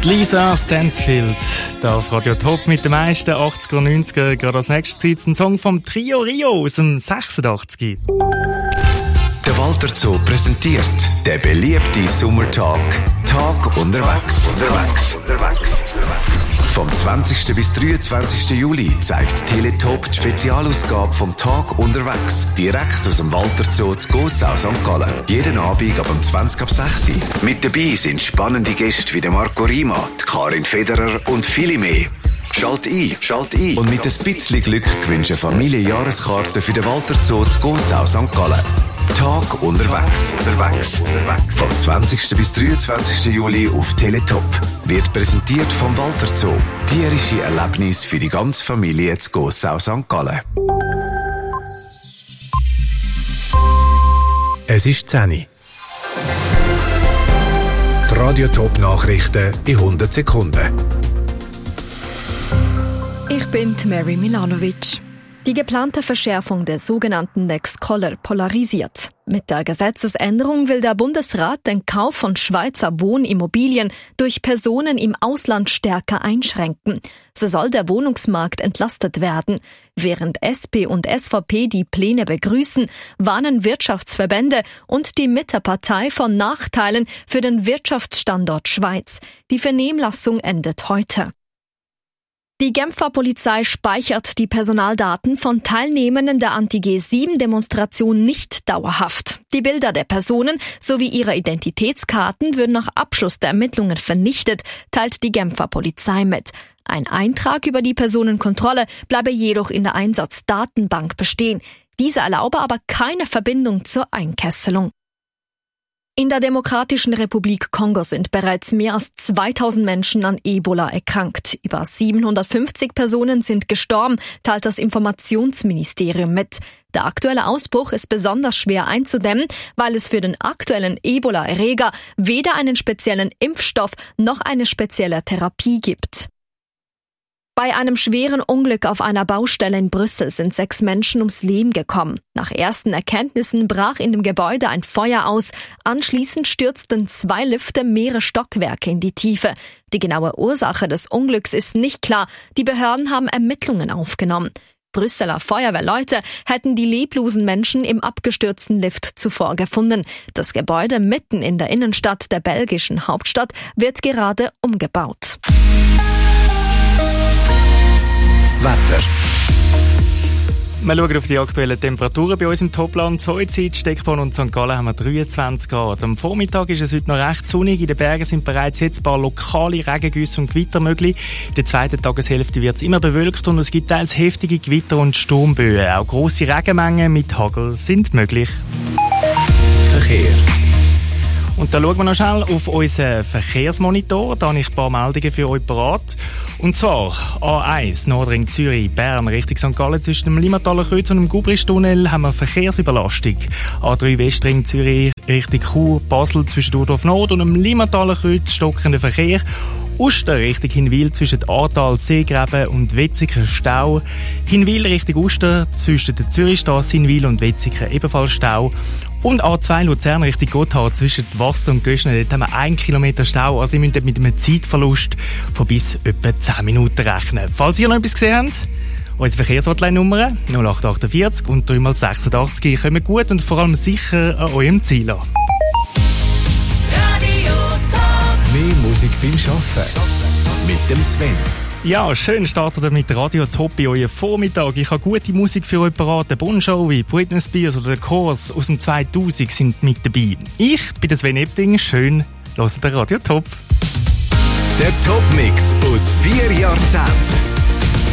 Lisa Stansfield, da auf Radio Top mit den meisten 80er und 90er. Gerade als nächstes Zeit ein Song vom Trio Rio aus dem 86. Der Walter Zoo präsentiert den beliebten Sommertag. Tag unterwegs. Vom 20. bis 23. Juli zeigt Teletop die Spezialausgabe vom Tag unterwegs. Direkt aus dem Walter Zoo zu Gossau, St. Gallen. Jeden Abend ab 20 ab 6 Uhr. Mit dabei sind spannende Gäste wie der Marco Rima, die Karin Federer und viele mehr. Schalt ein. Und mit ein bisschen Glück gewinnst du eine Familienjahreskarte für den Walter Zoo zu Gossau, St. Gallen. Tag unterwegs. Vom 20. bis 23. Juli auf Teletop. Wird präsentiert vom Walter Zoo. Tierische Erlebnis für die ganze Familie zu Gossau, St. Gallen. Es ist 10 Uhr. Die Radio Top Nachrichten in 100 Sekunden. Ich bin Mary Milanovic. Die geplante Verschärfung der sogenannten Lex Koller polarisiert. Mit der Gesetzesänderung will der Bundesrat den Kauf von Schweizer Wohnimmobilien durch Personen im Ausland stärker einschränken. So soll der Wohnungsmarkt entlastet werden. Während SP und SVP die Pläne begrüßen, warnen Wirtschaftsverbände und die Mittepartei von Nachteilen für den Wirtschaftsstandort Schweiz. Die Vernehmlassung endet heute. Die Genfer Polizei speichert die Personaldaten von Teilnehmenden der Anti-G7-Demonstration nicht dauerhaft. Die Bilder der Personen sowie ihre Identitätskarten würden nach Abschluss der Ermittlungen vernichtet, teilt die Genfer Polizei mit. Ein Eintrag über die Personenkontrolle bleibe jedoch in der Einsatzdatenbank bestehen. Diese erlaube aber keine Verbindung zur Einkesselung. In der Demokratischen Republik Kongo sind bereits mehr als 2000 Menschen an Ebola erkrankt. Über 750 Personen sind gestorben, teilt das Informationsministerium mit. Der aktuelle Ausbruch ist besonders schwer einzudämmen, weil es für den aktuellen Ebola-Erreger weder einen speziellen Impfstoff noch eine spezielle Therapie gibt. Bei einem schweren Unglück auf einer Baustelle in Brüssel sind 6 Menschen ums Leben gekommen. Nach ersten Erkenntnissen brach in dem Gebäude ein Feuer aus. Anschließend stürzten 2 Lifte mehrere Stockwerke in die Tiefe. Die genaue Ursache des Unglücks ist nicht klar. Die Behörden haben Ermittlungen aufgenommen. Brüsseler Feuerwehrleute hätten die leblosen Menschen im abgestürzten Lift zuvor gefunden. Das Gebäude mitten in der Innenstadt der belgischen Hauptstadt wird gerade umgebaut. Wetter. Wir schauen auf die aktuellen Temperaturen bei uns im Topland. Zollzeit, Steckborn und St. Gallen haben wir 23 Grad. Am Vormittag ist es heute noch recht sonnig. In den Bergen sind bereits jetzt ein paar lokale Regengüsse und Gewitter möglich. In der zweiten Tageshälfte wird es immer bewölkt und es gibt teils heftige Gewitter und Sturmböen. Auch grosse Regenmengen mit Hagel sind möglich. Verkehr. Und da schauen wir noch schnell auf unseren Verkehrsmonitor. Da habe ich ein paar Meldungen für euch parat. Und zwar A1 Nordring Zürich, Bern Richtung St. Gallen zwischen dem Limmataler Kreuz und dem Gubristunnel haben wir Verkehrsüberlastung. A3 Westring Zürich Richtung Chur, Basel zwischen Durdorf Nord und dem Limmataler Kreuz stockender Verkehr. Uster Richtung Hinwil zwischen Aartal, Seegräben und Wetzikon Stau. Hinwil Richtung Uster zwischen der Zürichstrasse Hinwil und Wetzikon ebenfalls Stau. Und A2 Luzern Richtung Gotthard zwischen Wasser und Göschne, dort haben wir 1 Kilometer Stau. Also ihr müsst mit einem Zeitverlust von bis etwa 10 Minuten rechnen. Falls ihr noch etwas gesehen habt, unsere Verkehrshotline-Nummer 0848 und 3x86. Ihr kommt gut und vor allem sicher an eurem Ziel an. Mehr Musik beim Arbeiten. Mit dem Sven. Ja, schön startet ihr mit Radio Top bei eurem Vormittag. Ich habe gute Musik für euch parat. Bon Jovi, Britney Spears oder der Chorus aus dem 2000 sind mit dabei. Ich bin der Sven Epting. Schön, hört ihr Radio Top. Der Top-Mix aus 4 Jahrzehnten.